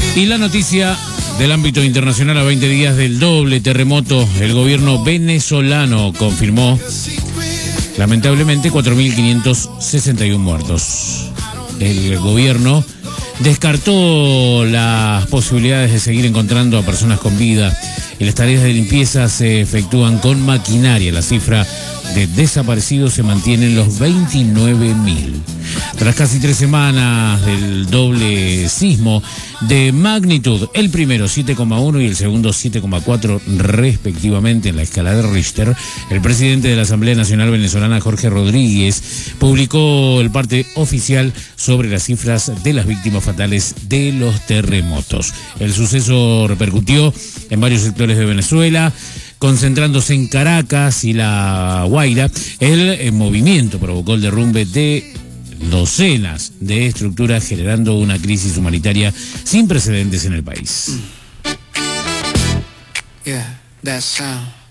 Y la noticia del ámbito internacional: a 20 días del doble terremoto, el gobierno venezolano confirmó lamentablemente 4.561 muertos. El gobierno descartó las posibilidades de seguir encontrando a personas con vida y las tareas de limpieza se efectúan con maquinaria. La cifra de desaparecidos se mantiene en los 29.000. Tras casi 3 semanas del doble sismo de magnitud, el primero 7,1 y el segundo 7,4 respectivamente en la escala de Richter, el presidente de la Asamblea Nacional Venezolana, Jorge Rodríguez, publicó el parte oficial sobre las cifras de las víctimas fatales de los terremotos. El suceso repercutió en varios sectores de Venezuela, concentrándose en Caracas y La Guaira. El movimiento provocó el derrumbe de docenas de estructuras, generando una crisis humanitaria sin precedentes en el país. Yeah, that sound.